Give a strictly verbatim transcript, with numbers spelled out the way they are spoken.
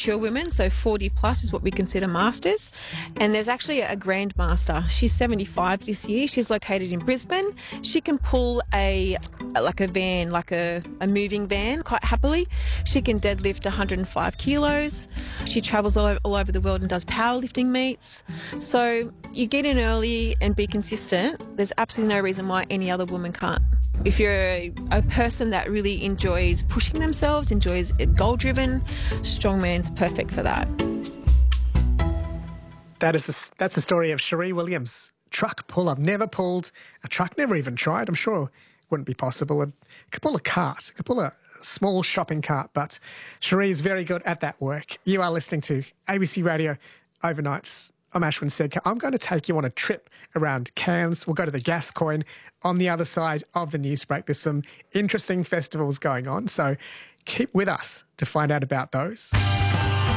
mature women, so forty plus is what we consider masters. And there's actually a grandmaster. She's seventy-five this year. She's located in Brisbane. She can pull a like a van, like a, a moving van quite happily. She can deadlift one hundred five kilos. She travels all over, all over the world and does powerlifting meets. So you get in early and be consistent. There's absolutely no reason why any other woman can't. If you're a, a person that really enjoys pushing themselves, enjoys goal-driven, strongman's perfect for that. That is the, that's the story of Cherie Williams. Truck puller, never pulled a truck, never even tried. I'm sure it wouldn't be possible. It could pull a cart, it could pull a small shopping cart, but Cherie is very good at that work. You are listening to A B C Radio Overnights. I'm Ashwin Sedka. I'm going to take you on a trip around Cairns. We'll go to the Gascoyne on the other side of the news break. There's some interesting festivals going on, so keep with us to find out about those.